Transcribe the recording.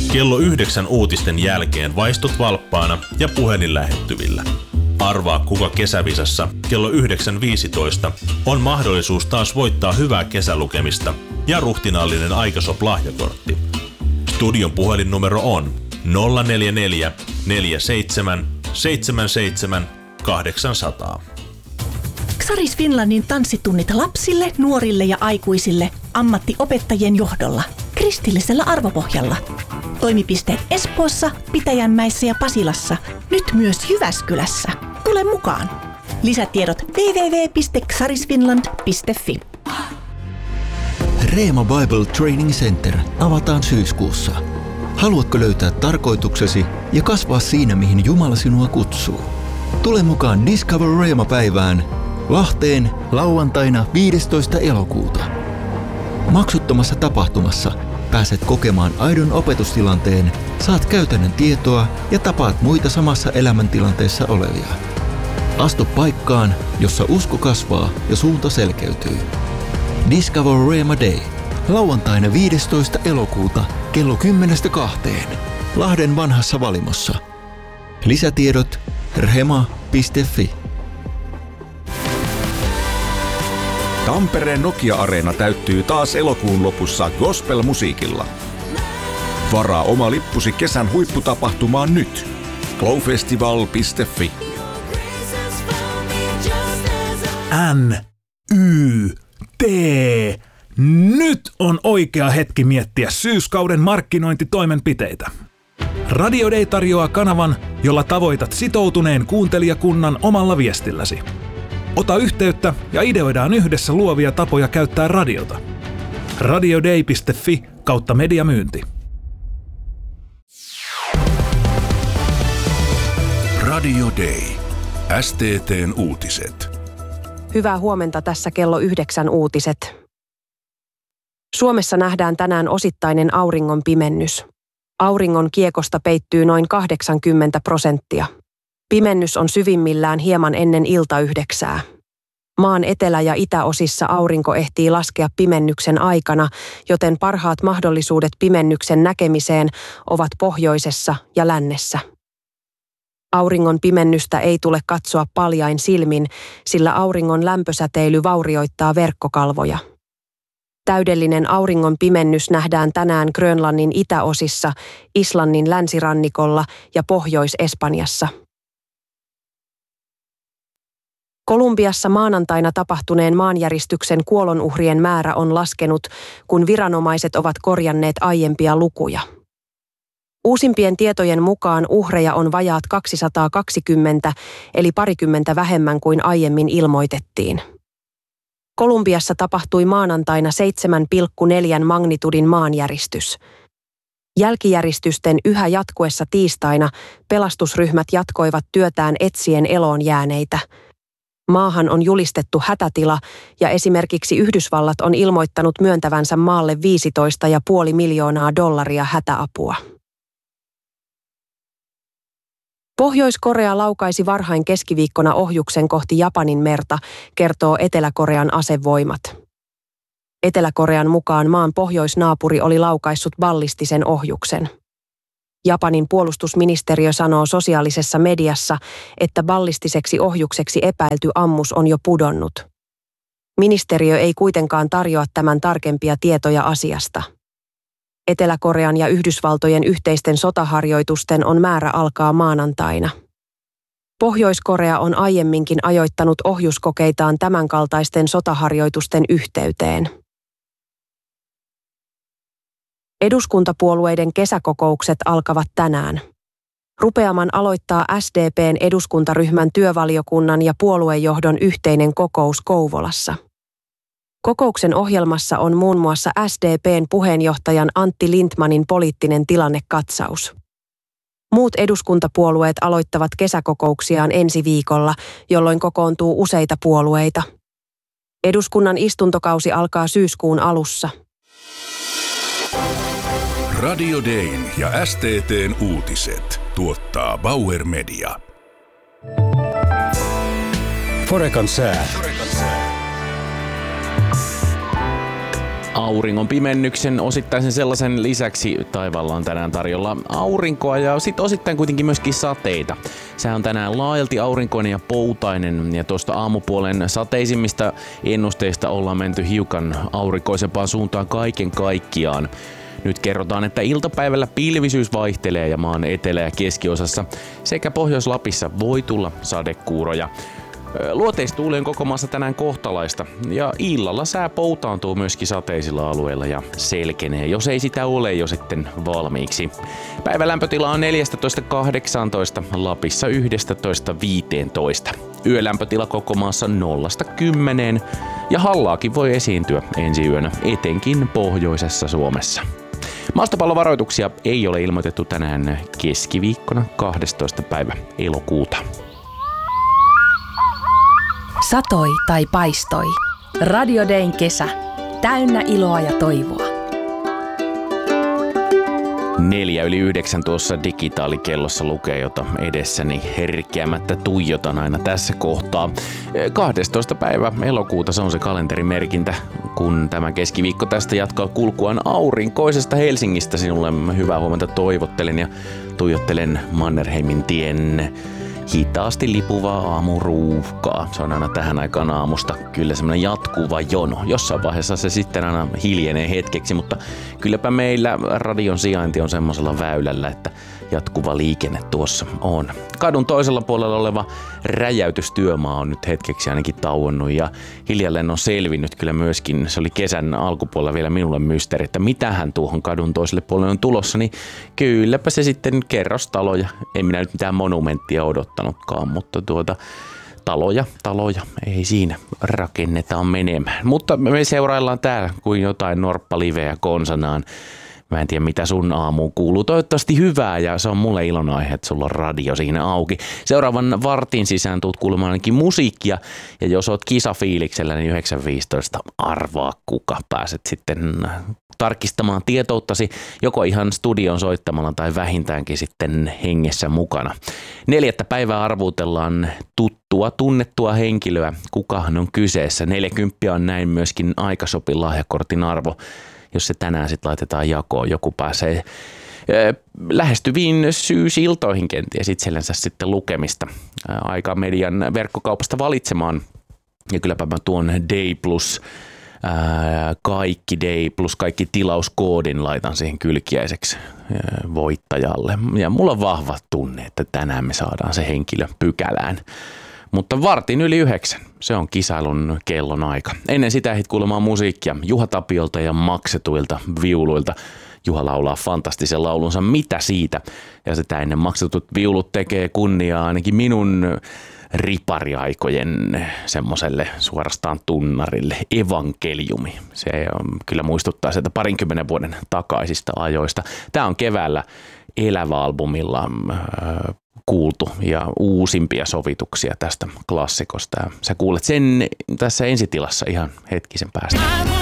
Kello 9 uutisten jälkeen vaistut valppaana ja puhelin lähettyvillä. Arvaa, kuka kesävisassa kello 9.15 on mahdollisuus taas voittaa hyvää kesälukemista ja ruhtinaallinen Aikasop-lahjakortti. Studion puhelinnumero on 044 47 77 800. Xaris Finlandin tanssitunnit lapsille, nuorille ja aikuisille ammattiopettajien johdolla kristillisellä arvopohjalla. Toimipisteet Espoossa, Pitäjänmäessä ja Pasilassa, nyt myös Jyväskylässä. Tule mukaan! Lisätiedot www.xarisfinland.fi. Reema Bible Training Center avataan syyskuussa. Haluatko löytää tarkoituksesi ja kasvaa siinä, mihin Jumala sinua kutsuu? Tule mukaan Discover Reema-päivään Lahteen lauantaina 15. elokuuta. Maksuttomassa tapahtumassa pääset kokemaan aidon opetustilanteen, saat käytännön tietoa ja tapaat muita samassa elämäntilanteessa olevia. Astu paikkaan, jossa usko kasvaa ja suunta selkeytyy. Discover Reema Day. Lauantaina 15. elokuuta kello 10-2. Lahden vanhassa Valimossa. Lisätiedot rema.fi. Tampereen Nokia-areena täyttyy taas elokuun lopussa gospel-musiikilla. Varaa oma lippusi kesän huipputapahtumaan nyt. glowfestival.fi. NYT. Nyt on oikea hetki miettiä syyskauden markkinointitoimenpiteitä. Radio Day tarjoaa kanavan, jolla tavoitat sitoutuneen kuuntelijakunnan omalla viestilläsi. Ota yhteyttä ja ideoidaan yhdessä luovia tapoja käyttää radiota. radioday.fi/mediamyynti. Radio Day. STT:n uutiset. Hyvää huomenta, tässä kello 9 uutiset. Suomessa nähdään tänään osittainen auringon pimennys. Auringon kiekosta peittyy noin 80%. Pimennys on syvimmillään hieman ennen iltayhdeksää. Maan etelä- ja itäosissa aurinko ehtii laskea pimennyksen aikana, joten parhaat mahdollisuudet pimennyksen näkemiseen ovat pohjoisessa ja lännessä. Auringon pimennystä ei tule katsoa paljain silmin, sillä auringon lämpösäteily vaurioittaa verkkokalvoja. Täydellinen auringon pimennys nähdään tänään Grönlannin itäosissa, Islannin länsirannikolla ja Pohjois-Espanjassa. Kolumbiassa maanantaina tapahtuneen maanjäristyksen kuolonuhrien määrä on laskenut, kun viranomaiset ovat korjanneet aiempia lukuja. Uusimpien tietojen mukaan uhreja on vajaat 220, eli parikymmentä vähemmän kuin aiemmin ilmoitettiin. Kolumbiassa tapahtui maanantaina 7,4 magnitudin maanjäristys. Jälkijäristysten yhä jatkuessa tiistaina pelastusryhmät jatkoivat työtään etsien eloon jääneitä. Maahan on julistettu hätätila ja esimerkiksi Yhdysvallat on ilmoittanut myöntävänsä maalle $15,5 miljoonaa hätäapua. Pohjois-Korea laukaisi varhain keskiviikkona ohjuksen kohti Japanin merta, kertoo Etelä-Korean asevoimat. Etelä-Korean mukaan maan pohjoisnaapuri oli laukaissut ballistisen ohjuksen. Japanin puolustusministeriö sanoo sosiaalisessa mediassa, että ballistiseksi ohjukseksi epäilty ammus on jo pudonnut. Ministeriö ei kuitenkaan tarjoa tämän tarkempia tietoja asiasta. Etelä-Korean ja Yhdysvaltojen yhteisten sotaharjoitusten on määrä alkaa maanantaina. Pohjois-Korea on aiemminkin ajoittanut ohjuskokeitaan tämänkaltaisten sotaharjoitusten yhteyteen. Eduskuntapuolueiden kesäkokoukset alkavat tänään. Rupeaman aloittaa SDP:n eduskuntaryhmän työvaliokunnan ja puoluejohdon yhteinen kokous Kouvolassa. Kokouksen ohjelmassa on muun muassa SDP:n puheenjohtajan Antti Lindtmanin poliittinen tilannekatsaus. Muut eduskuntapuolueet aloittavat kesäkokouksiaan ensi viikolla, jolloin kokoontuu useita puolueita. Eduskunnan istuntokausi alkaa syyskuun alussa. Radio Dayn ja STT:n uutiset tuottaa Bauer Media. Forekan sää. auringon pimennyksen, osittaisen sellaisen lisäksi taivaalla on tänään tarjolla aurinkoa ja sitten osittain kuitenkin myöskin sateita. Sää on tänään laajalti aurinkoinen ja poutainen ja tuosta aamupuolen sateisimmista ennusteista ollaan menty hiukan aurinkoisempaan suuntaan kaiken kaikkiaan. Nyt kerrotaan, että iltapäivällä pilvisyys vaihtelee ja maan etelä- ja keskiosassa sekä Pohjois-Lapissa voi tulla sadekuuroja. Luoteistuuli on koko maassa tänään kohtalaista ja illalla sää poutaantuu myöskin sateisilla alueilla ja selkenee, jos ei sitä ole jo sitten valmiiksi. Päivän lämpötila on 14-18, Lapissa 11-15. Yölämpötila koko maassa 0-10 ja hallaakin voi esiintyä ensi yönä, etenkin pohjoisessa Suomessa. Maastopallovaroituksia ei ole ilmoitettu tänään keskiviikkona 12. päivä elokuuta. Satoi tai paistoi. Radio Dayn kesä. Täynnä iloa ja toivoa. 8:04 tuossa digitaalikellossa lukee, jota edessäni herkeämättä tuijotan aina tässä kohtaa. 12. päivä elokuuta, se on se kalenterimerkintä, kun tämä keskiviikko tästä jatkaa kulkuaan aurinkoisesta Helsingistä. Sinulle hyvää huomenta toivottelen ja tuijottelen Mannerheimin tien hitaasti lipuvaa aamuruuhkaa. Se on aina tähän aikaan aamusta kyllä semmoinen jatkuva jono. Jossain vaiheessa se sitten aina hiljenee hetkeksi, mutta kylläpä meillä radion sijainti on semmoisella väylällä, että jatkuva liikenne tuossa on. Kadun toisella puolella oleva räjäytystyömaa on nyt hetkeksi ainakin tauonnut ja hiljalleen on selvinnyt kyllä myöskin, se oli kesän alkupuolella vielä minulle mysteeri, että mitähän tuohon kadun toiselle puolelle on tulossa, niin kylläpä se sitten kerrostaloja, en minä nyt mitään monumenttia odottanutkaan, mutta taloja, ei siinä, rakennetaan menemään. Mutta me seuraillaan täällä kuin jotain norppaliveä konsanaan. Mä en tiedä, mitä sun aamuun kuuluu. Toivottavasti hyvää ja se on mulle ilonaihe, että sulla on radio siinä auki. Seuraavan vartin sisään tuut kuulemaan ainakin musiikkia. Ja jos oot kisafiiliksellä, niin 9.15 arvaa kuka. Pääset sitten tarkistamaan tietouttasi joko ihan studion soittamalla tai vähintäänkin sitten hengessä mukana. 4. päivää arvuutellaan tunnettua henkilöä. Kukahan on kyseessä? 40 on näin myöskin Aikashopin lahjakortin arvo. Jos se tänään sitten laitetaan jakoon, joku pääsee lähestyviin syysiltoihin kenties itsellensä sitten lukemista Aika-median verkkokaupasta valitsemaan. Ja kylläpä mä tuon Day Plus, kaikki Day Plus, kaikki tilauskoodin laitan siihen kylkiäiseksi voittajalle. Ja mulla on vahva tunne, että tänään me saadaan se henkilö pykälään. Mutta 8:15, se on kisailun kellon aika. Ennen sitä ehdit kuulemaan musiikkia Juha Tapiolta ja maksetuilta viuluilta. Juha laulaa fantastisen laulunsa Mitä siitä? Ja sitä ennen maksetut viulut tekee kunniaa ainakin minun ripariaikojen semmoselle suorastaan tunnarille evankeliumi. Se kyllä muistuttaa sieltä 20 vuoden takaisista ajoista. Tää on keväällä Elävä-albumilla kuultu ja uusimpia sovituksia tästä klassikosta. Sä kuulet sen tässä ensitilassa ihan hetkisen päästä.